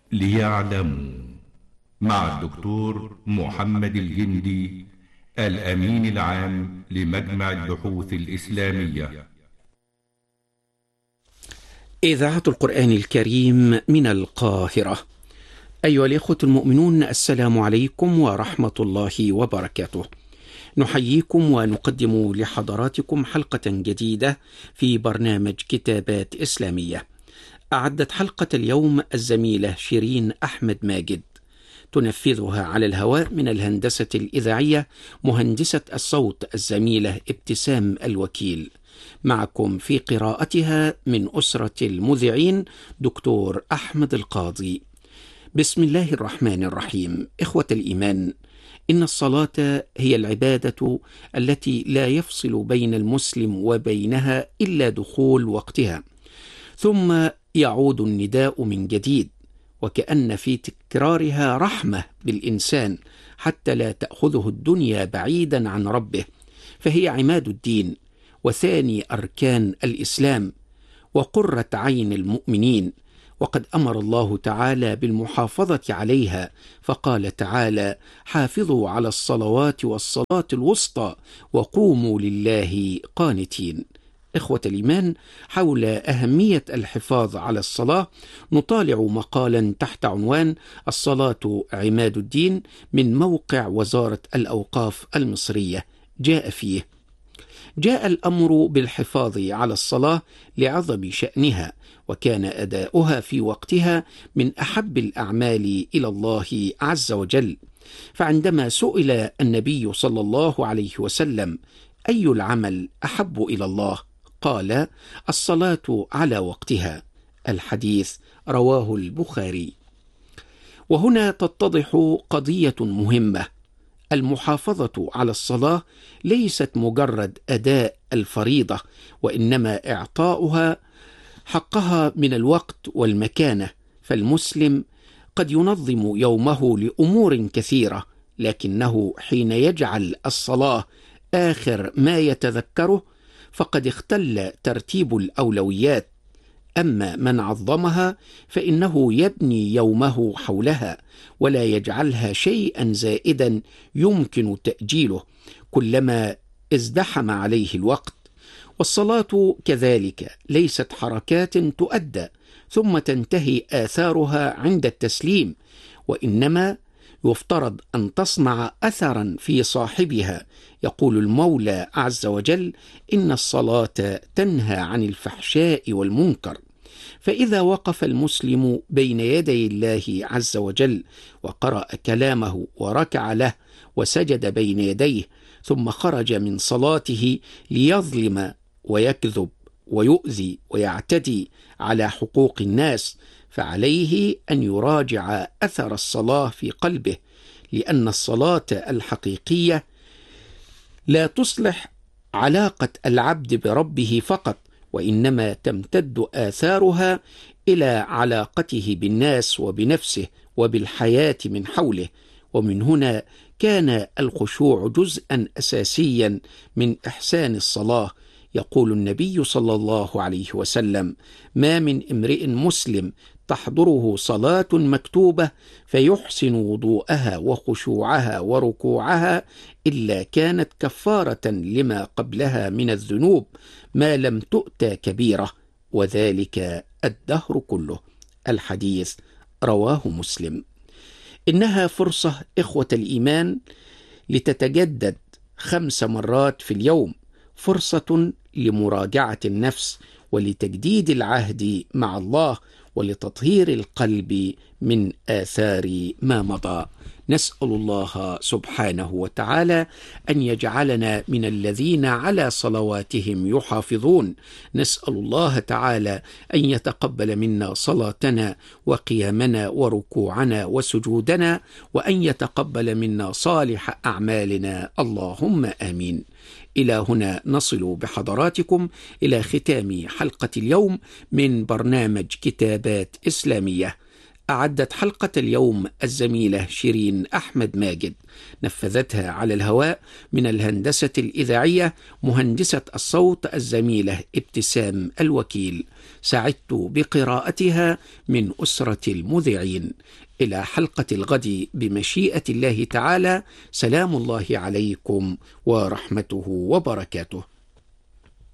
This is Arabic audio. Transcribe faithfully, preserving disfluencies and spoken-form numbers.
ليعلموا، مع الدكتور محمد الجندي، الأمين العام لمجمع البحوث الإسلامية. إذاعة القرآن الكريم من القاهرة. أيها الإخوة المؤمنون، السلام عليكم ورحمة الله وبركاته. نحييكم ونقدم لحضراتكم حلقة جديدة في برنامج كتابات إسلامية. أعدت حلقة اليوم الزميلة شيرين أحمد ماجد، تنفذها على الهواء من الهندسة الإذاعية مهندسة الصوت الزميلة ابتسام الوكيل. معكم في قراءتها من أسرة المذيعين دكتور أحمد القاضي. بسم الله الرحمن الرحيم. إخوة الإيمان، إن الصلاة هي العبادة التي لا يفصل بين المسلم وبينها إلا دخول وقتها، ثم يعود النداء من جديد، وكأن في تكرارها رحمة بالإنسان حتى لا تأخذه الدنيا بعيدا عن ربه، فهي عماد الدين وثاني أركان الإسلام وقرة عين المؤمنين. وقد أمر الله تعالى بالمحافظة عليها، فقال تعالى: حافظوا على الصلوات والصلاة الوسطى وقوموا لله قانتين. إخوة الإيمان، حول أهمية الحفاظ على الصلاة نطالع مقالا تحت عنوان الصلاة عماد الدين من موقع وزارة الأوقاف المصرية. جاء فيه: جاء الأمر بالحفاظ على الصلاة لعظم شأنها، وكان أداؤها في وقتها من أحب الأعمال إلى الله عز وجل. فعندما سئل النبي صلى الله عليه وسلم: أي العمل أحب إلى الله؟ قال: الصلاة على وقتها. الحديث رواه البخاري. وهنا تتضح قضية مهمة: المحافظة على الصلاة ليست مجرد أداء الفريضة، وإنما إعطاؤها حقها من الوقت والمكانة. فالمسلم قد ينظم يومه لأمور كثيرة، لكنه حين يجعل الصلاة آخر ما يتذكره فقد اختل ترتيب الأولويات. أما من عظمها فإنه يبني يومه حولها، ولا يجعلها شيئا زائدا يمكن تأجيله كلما ازدحم عليه الوقت. والصلاة كذلك ليست حركات تؤدى ثم تنتهي آثارها عند التسليم، وإنما يفترض أن تصنع أثرا في صاحبها. يقول المولى عز وجل: إن الصلاة تنهى عن الفحشاء والمنكر. فإذا وقف المسلم بين يدي الله عز وجل وقرأ كلامه وركع له وسجد بين يديه، ثم خرج من صلاته ليظلم ويكذب ويؤذي ويعتدي على حقوق الناس، فعليه أن يراجع أثر الصلاة في قلبه، لأن الصلاة الحقيقية لا تصلح علاقة العبد بربه فقط، وإنما تمتد آثارها إلى علاقته بالناس وبنفسه وبالحياة من حوله. ومن هنا كان الخشوع جزءا أساسيا من إحسان الصلاة. يقول النبي صلى الله عليه وسلم: ما من امرئ مسلم تحضره صلاة مكتوبة فيحسن وضوءها وخشوعها وركوعها إلا كانت كفارة لما قبلها من الذنوب ما لم تؤتى كبيرة، وذلك الدهر كله. الحديث رواه مسلم. إنها فرصة إخوة الإيمان لتتجدد خمس مرات في اليوم، فرصة لمراجعة النفس ولتجديد العهد مع الله ولتطهير القلب من آثار ما مضى. نسأل الله سبحانه وتعالى أن يجعلنا من الذين على صلواتهم يحافظون. نسأل الله تعالى أن يتقبل منا صلاتنا وقيامنا وركوعنا وسجودنا، وأن يتقبل منا صالح أعمالنا، اللهم آمين. إلى هنا نصل بحضراتكم إلى ختام حلقة اليوم من برنامج كتابات إسلامية. أعدت حلقة اليوم الزميلة شيرين أحمد ماجد، نفذتها على الهواء من الهندسة الإذاعية مهندسة الصوت الزميلة ابتسام الوكيل، سعدت بقراءتها من أسرة المذيعين. إلى حلقة الغد بمشيئة الله تعالى، سلام الله عليكم ورحمته وبركاته.